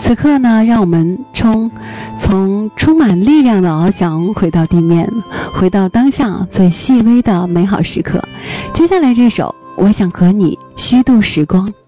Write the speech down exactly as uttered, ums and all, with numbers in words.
此刻呢，让我们从从充满力量的翱翔回到地面，回到当下最细微的美好时刻。接下来这首，我想和你虚度时光。